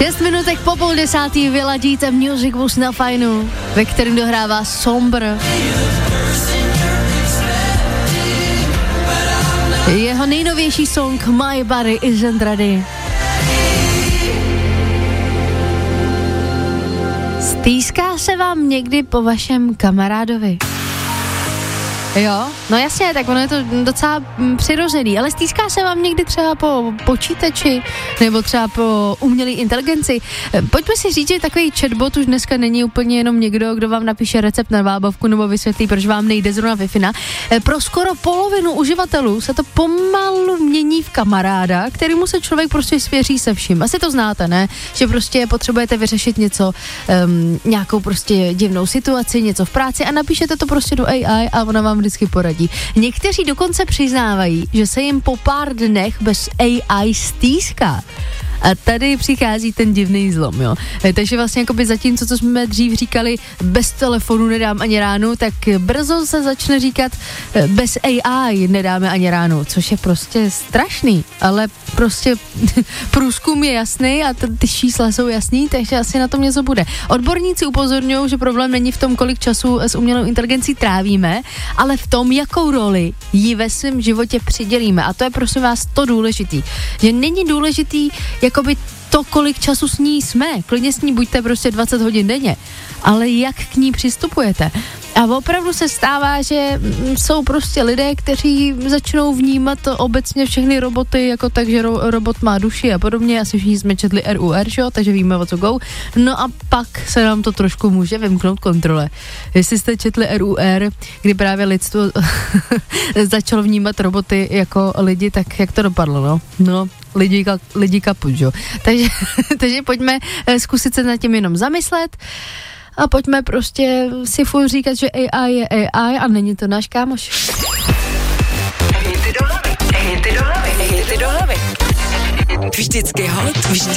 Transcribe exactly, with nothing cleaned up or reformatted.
Šest minutek po půl desátý vyladíte Music Bus na Fajnu, ve kterém dohrává Sombr. Jeho nejnovější song My Body Isn't Ready. Stýská se vám někdy po vašem kamarádovi? Jo, no jasně, tak ono je to docela přirozený, ale stýská se vám někdy třeba po počítači nebo třeba po umělé inteligenci. Pojďme si říct, že takový chatbot už dneska není úplně jenom někdo, kdo vám napíše recept na vábavku nebo vysvětlí, proč vám nejde zrovna Wi-Fi. Pro skoro polovinu uživatelů se to pomalu mění v kamaráda, kterému se člověk prostě svěří se vším. Asi to znáte, ne? Že prostě potřebujete vyřešit něco, um, nějakou prostě divnou situaci, něco v práci a napíšete to prostě do A I a ona vám vždycky poradí. Někteří dokonce přiznávají, že se jim po pár dnech bez A I stýská. A tady přichází ten divný zlom, jo. Takže vlastně jakoby zatímco, co jsme dřív říkali, bez telefonu nedám ani ránu, tak brzo se začne říkat, bez A I nedáme ani ránu, což je prostě strašný, ale prostě průzkum je jasný a t- ty čísla jsou jasný, takže asi na tom něco bude. Odborníci upozorňují, že problém není v tom, kolik času s umělou inteligencí trávíme, ale v tom, jakou roli ji ve svém životě přidělíme. A to je prosím vás to důležitý, že není důležitý jakoby to, kolik času s ní jsme. Klidně s ní buďte prostě dvacet hodin denně, ale jak k ní přistupujete. A opravdu se stává, že jsou prostě lidé, kteří začnou vnímat obecně všechny roboty jako tak, že ro- robot má duši a podobně. Asi všichni jsme četli R U R, že? Takže víme, o co go. No a pak se nám to trošku může vymknout kontrole. Jestli jste četli R U R, kdy právě lidstvo začalo vnímat roboty jako lidi, tak jak to dopadlo, no? No, lidi, ka- lidi kaput, jo? Takže, takže pojďme zkusit se nad tím jenom zamyslet. A pojďme prostě si furt říkat, že A I je A I a není to náš kámoš. Hity do hlavy, hity do hlavy, hity do hlavy. Vždycky hot, vždycky